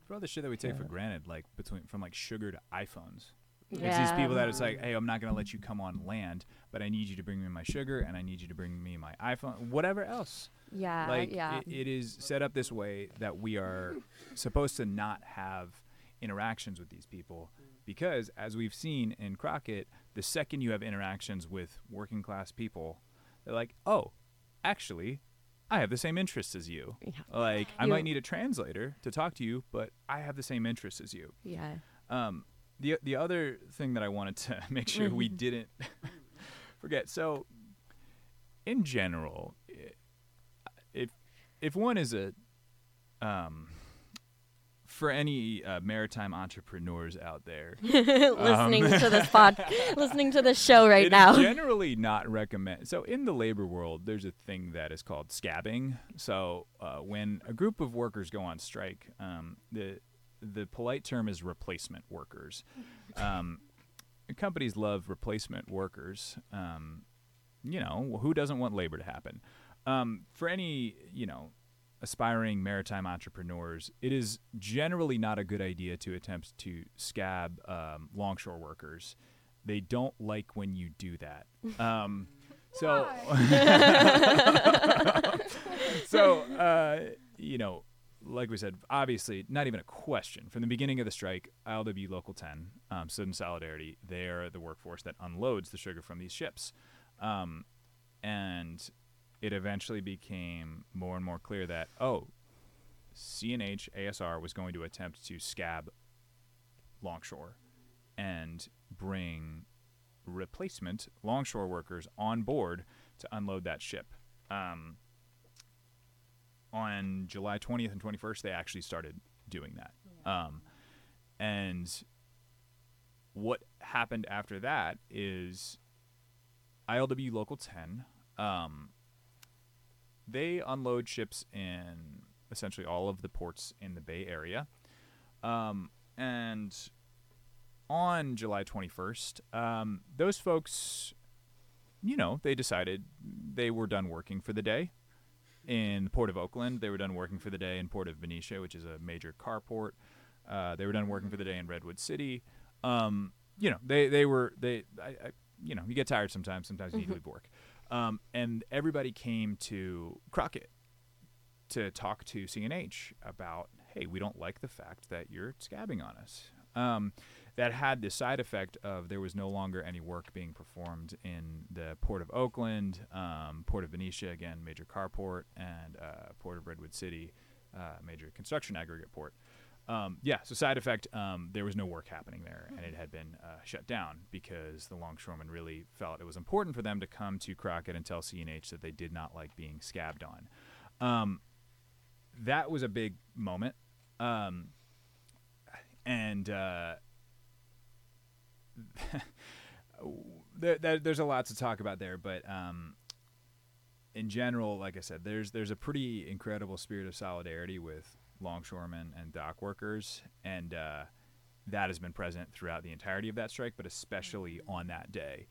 for all the shit that we take for granted, like from like sugar to iPhones. Yeah. It's these people that it's like, hey, I'm not gonna let you come on land, but I need you to bring me my sugar and I need you to bring me my iPhone, whatever else. Yeah. Like Yeah. it is set up this way that we are supposed to not have interactions with these people, because as we've seen in Crockett, the second you have interactions with working class people, they're like, oh, actually, I have the same interests as you. Yeah. Like, I might need a translator to talk to you, but I have the same interests as you. Yeah. The other thing that I wanted to make sure we didn't forget. So, in general, if one is a for any maritime entrepreneurs out there listening to this show right it now. is generally not recommend. So in the labor world, there's a thing that is called scabbing. So when a group of workers go on strike, the polite term is replacement workers. Companies love replacement workers. Who doesn't want labor to happen? For any, aspiring maritime entrepreneurs, it is generally not a good idea to attempt to scab longshore workers. They don't like when you do that. Like we said, obviously, not even a question. From the beginning of the strike, ILW Local 10 stood in solidarity. They're the workforce that unloads the sugar from these ships. And it eventually became more and more clear that, CNH ASR was going to attempt to scab longshore and bring replacement longshore workers on board to unload that ship. On July 20th and 21st, they actually started doing that. Yeah. And what happened after that is ILW Local 10, they unload ships in essentially all of the ports in the Bay Area. And on July 21st, those folks, they decided they were done working for the day. In the Port of Oakland, they were done working for the day in Port of Benicia, which is a major car port. They were done working for the day in Redwood City. You get tired sometimes. Sometimes you need to leave work. And everybody came to Crockett to talk to CNH about, hey, we don't like the fact that you're scabbing on us. That had the side effect of there was no longer any work being performed in the Port of Oakland, Port of Benicia, again, major car port, and Port of Redwood City, major construction aggregate port. So side effect, there was no work happening there, and it had been shut down because the longshoremen really felt it was important for them to come to Crockett and tell CNH that they did not like being scabbed on. That was a big moment. There's a lot to talk about there, but in general, like I said, there's a pretty incredible spirit of solidarity with longshoremen and dock workers, and that has been present throughout the entirety of that strike, but especially on that day.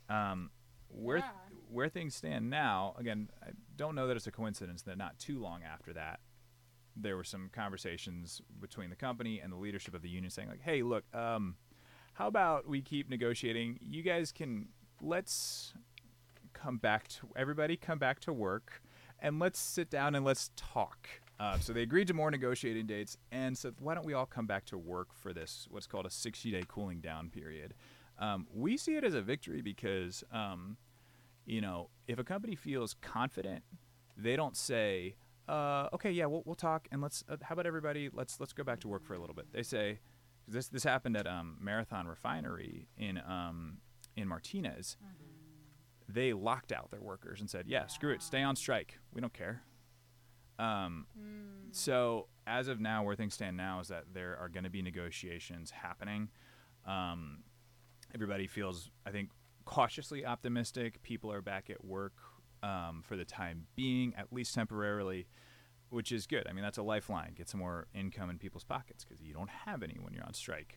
Where things stand now, again, I don't know that it's a coincidence that not too long after that, there were some conversations between the company and the leadership of the union saying, like, hey, look, how about we keep negotiating? You guys let's come back to work, and let's sit down and let's talk. So they agreed to more negotiating dates and said, why don't we all come back to work for this, what's called a 60-day cooling down period. We see it as a victory because, if a company feels confident, they don't say, okay, yeah, we'll talk, and let's. How about everybody? Let's go back to work for a little bit. They say, this happened at Marathon Refinery in Martinez. Mm-hmm. They locked out their workers and said, yeah, screw it, stay on strike. We don't care. So as of now, where things stand now is that there are going to be negotiations happening. Everybody feels, I think, cautiously optimistic. People are back at work for the time being, at least temporarily, which is good. I mean, that's a lifeline. Get some more income in people's pockets because you don't have any when you're on strike.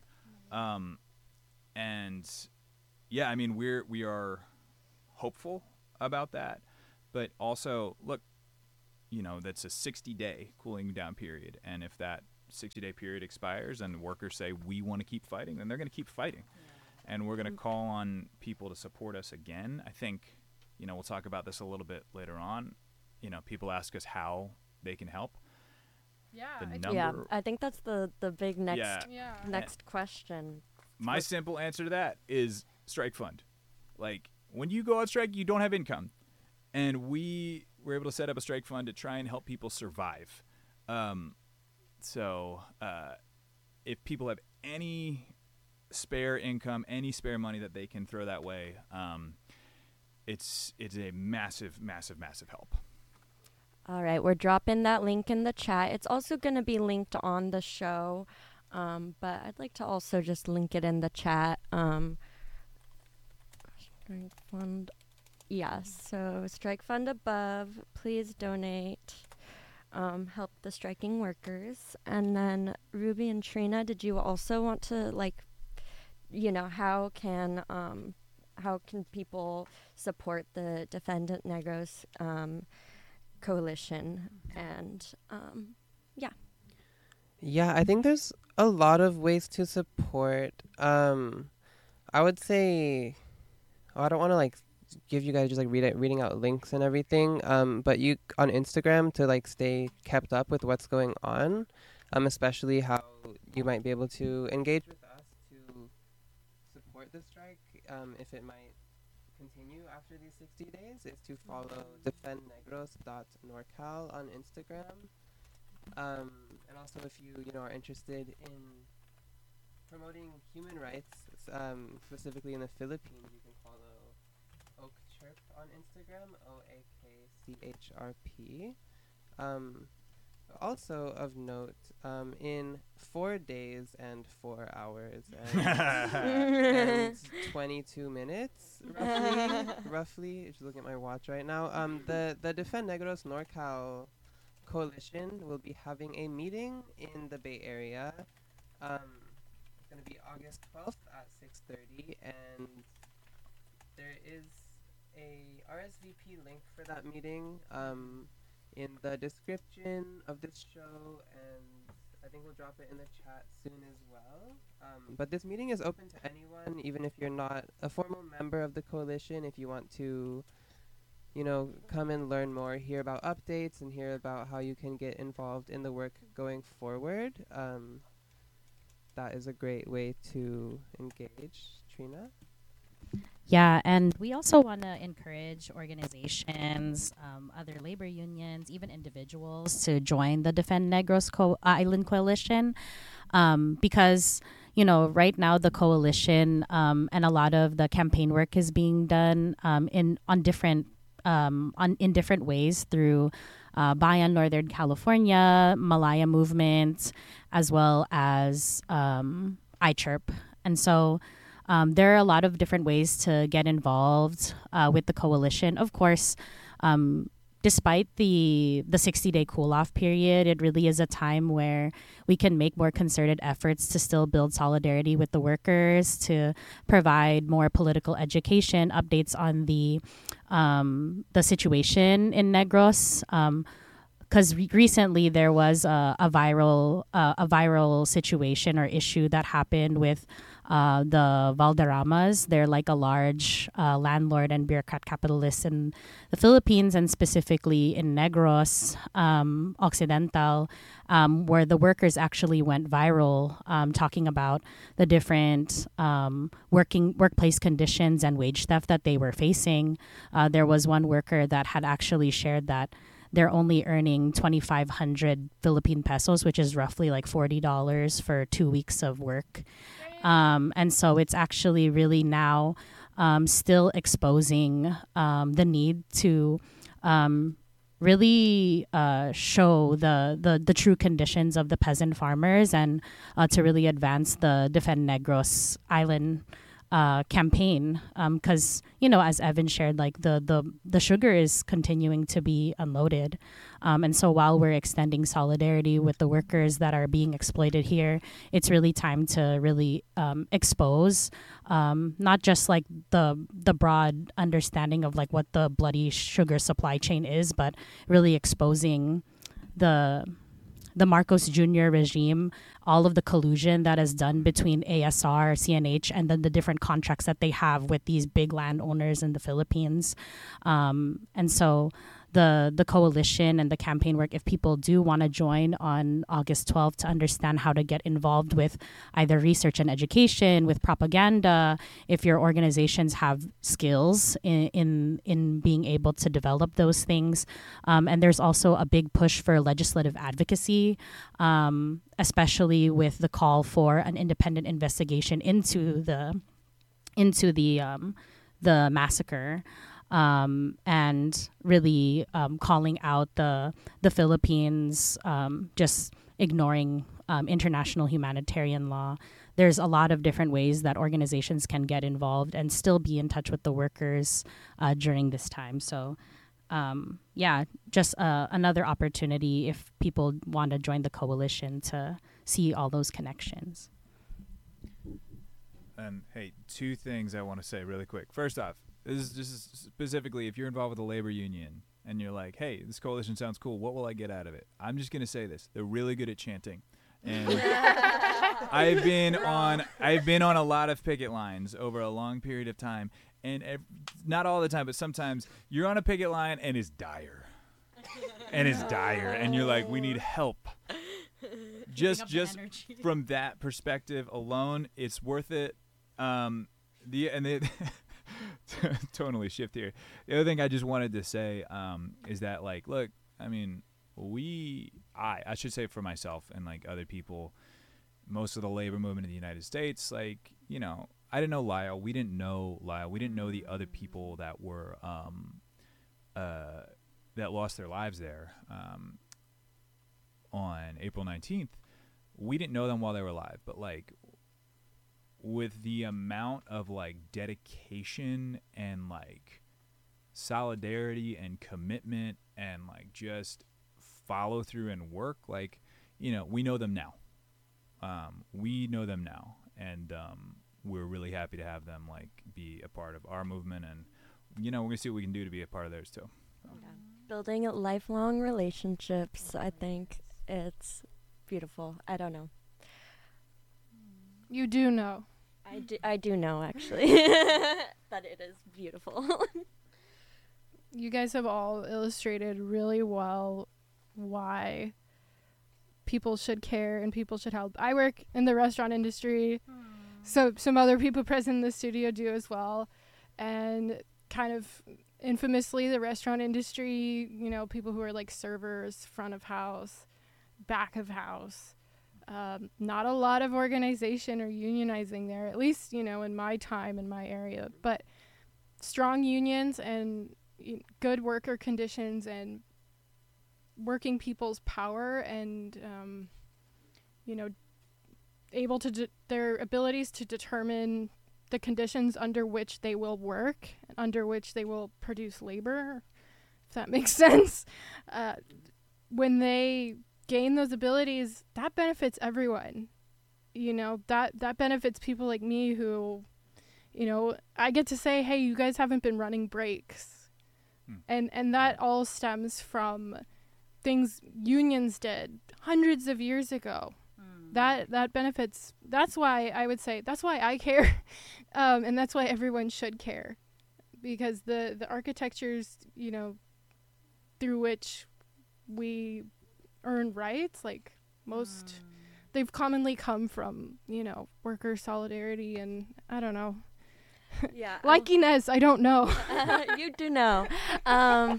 We are hopeful about that. But also, look, that's a 60-day cooling down period. And if that 60-day period expires and workers say we want to keep fighting, then they're going to keep fighting. And we're going to call on people to support us again. I think, we'll talk about this a little bit later on. People ask us how they can help. I think that's the big next question. My simple answer to that is strike fund. Like, when you go on strike, you don't have income. And we were able to set up a strike fund to try and help people survive. So if people have any spare income, any spare money that they can throw that way, it's a massive, massive, massive help. All right, we're dropping that link in the chat. It's also going to be linked on the show, but I'd like to also just link it in the chat. Strike fund, yes. So strike fund above. Please donate. Help the striking workers. And then Ruby and Trina, did you also want to how can people support the Defend Negros coalition? And Yeah, I think there's a lot of ways to support. I would say, I don't want to give you guys just reading out links and everything. But you on Instagram to stay kept up with what's going on, especially how you might be able to engage with us to support the strike. If it might continue after these 60 days, is to follow defendnegros.norcal on Instagram. And also, if you are interested in promoting human rights, specifically in the Philippines, you can follow Oakchirp on Instagram, OAKCHRP. Also of note, in 4 days and 4 hours and 22 minutes, roughly, if you look at my watch right now, the Defend Negros NorCal Coalition will be having a meeting in the Bay Area. It's going to be August 12th at 6:30, and there is a RSVP link for that meeting in the description of this show, and I think we'll drop it in the chat soon as well. But this meeting is open to anyone, even if you're not a formal member of the coalition. If you want to come and learn more, hear about updates, and hear about how you can get involved in the work going forward, that is a great way to engage. Trina? Yeah, and we also want to encourage organizations, other labor unions, even individuals to join the Defend Negros Island Coalition, because right now the coalition and a lot of the campaign work is being done in different ways through Bayan Northern California, Malaya Movement, as well as iChirp. And so there are a lot of different ways to get involved with the coalition. Of course, despite the 60-day cool-off period, it really is a time where we can make more concerted efforts to still build solidarity with the workers, to provide more political education, updates on the situation in Negros. Because recently there was a viral situation or issue that happened with the Valderramas. They're like a large landlord and bureaucrat capitalist in the Philippines, and specifically in Negros Occidental, where the workers actually went viral, talking about the different workplace conditions and wage theft that they were facing. There was one worker that had actually shared that they're only earning 2,500 Philippine pesos, which is roughly like $40 for 2 weeks of work. And so it's actually really now still exposing the need to really show the true conditions of the peasant farmers, and to really advance the Defend Negros Island campaign, because as Evan shared, like the sugar is continuing to be unloaded, and so while we're extending solidarity with the workers that are being exploited here, it's really time to really expose not just like the broad understanding of like what the bloody sugar supply chain is, but really exposing the the Marcos Jr. regime, all of the collusion that is done between ASR, CNH, and then the different contracts that they have with these big landowners in the Philippines. And so the coalition and the campaign work, if people do want to join on August 12th to understand how to get involved with either research and education, with propaganda, if your organizations have skills in being able to develop those things. And there's also a big push for legislative advocacy, especially with the call for an independent investigation into the massacre. And really calling out the Philippines just ignoring international humanitarian law. There's a lot of different ways that organizations can get involved and still be in touch with the workers during this time. So just another opportunity if people want to join the coalition to see all those connections. And hey, two things I want to say really quick. First off, this is just specifically if you're involved with a labor union and you're like, hey, this coalition sounds cool. What will I get out of it? I'm just going to say this. They're really good at chanting. And I've been on a lot of picket lines over a long period of time. And not all the time, but sometimes you're on a picket line and it's dire. And you're like, we need help. Just from that perspective alone, it's worth it. Totally shift here. The other thing I just wanted to say is that, like, look, I mean, I should say for myself and like other people, most of the labor movement in the United States, like, you know, I didn't know Lyle. We didn't know Lyle. We didn't know the other people that were that lost their lives there on April 19th. We didn't know them while they were alive, but like, with the amount of like dedication and like solidarity and commitment and like just follow through and work, like, you know, we know them now. And we're really happy to have them like be a part of our movement, and you know, we're gonna see what we can do to be a part of theirs too. So. Yeah. Building lifelong relationships, I think it's beautiful. I don't know. You do know. I do know, actually, that it is beautiful. You guys have all illustrated really well why people should care and people should help. I work in the restaurant industry, so some other people present in the studio do as well. And kind of infamously, the restaurant industry, you know, people who are like servers, front of house, back of house, not a lot of organization or unionizing there, at least, you know, in my time in my area. But strong unions and good worker conditions and working people's power and, you know, able to their abilities to determine the conditions under which they will work, under which they will produce labor, if that makes sense. When they gain those abilities, that benefits everyone. You know, that benefits people like me who, you know, I get to say, hey, you guys haven't been running breaks. And that all stems from things unions did hundreds of years ago. That benefits. That's why I would say, that's why I care. And that's why everyone should care. Because the architectures, you know, through which we earn rights, like most, they've commonly come from, you know, worker solidarity and I don't know. Yeah. Likiness, I don't know. You do know. I'm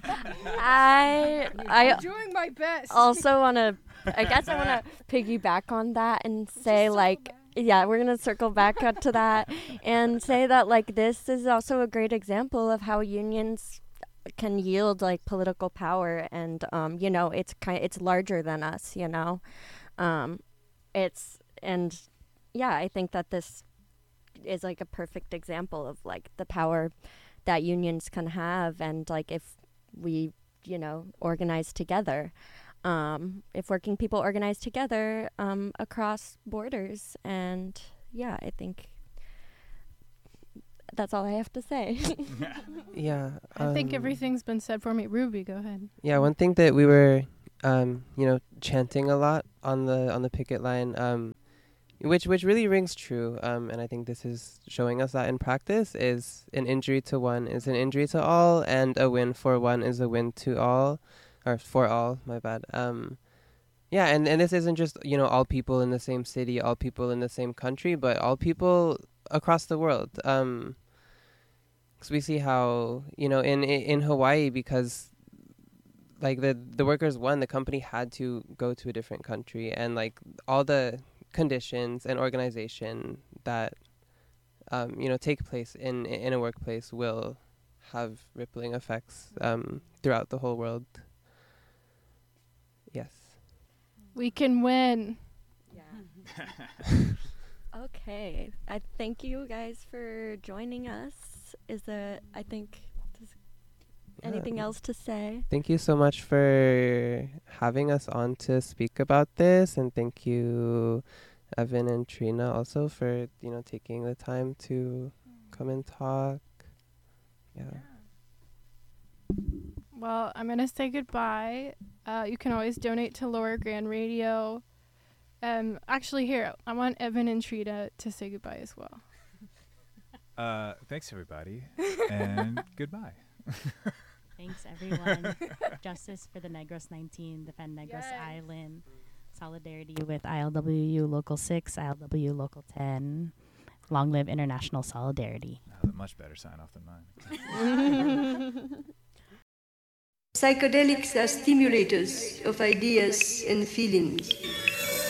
doing my best. Also want to, I guess I want to piggyback on that and say, like, yeah, we're going to circle back up to that and say that, like, this is also a great example of how unions can yield, like, political power. And, you know, it's larger than us, you know. I think that this is, like, a perfect example of, like, the power that unions can have. And, like, if we, you know, organize together. If working people organize together across borders. And yeah, I think that's all I have to say. Yeah. I think everything's been said for me. Ruby, go ahead. Yeah, one thing that we were chanting a lot on the picket line, which really rings true. And I think this is showing us that in practice is an injury to one is an injury to all, and a win for one is a win to all, or for all. My bad. Yeah, and this isn't just all people in the same city, all people in the same country, but all people across the world. 'Cause we see how in Hawaii, because like the workers won, the company had to go to a different country, and like all the conditions and organization that take place in a workplace will have rippling effects throughout the whole world. Yes. We can win. Okay. I thank you guys for joining us. Anything else to say? Thank you so much for having us on to speak about this, and thank you, Evan and Trina, also for taking the time to come and talk. Yeah. Well, I'm going to say goodbye. You can always donate to Lower Grand Radio. Actually, here, I want Evan and Trina to say goodbye as well. Thanks, everybody, and goodbye. Thanks, everyone. Justice for the Negros 19, Defend Negros Yes. Island. Solidarity with ILWU Local 6, ILWU Local 10. Long live international solidarity. That was a much better sign off than mine. Psychedelics are stimulators of ideas and feelings.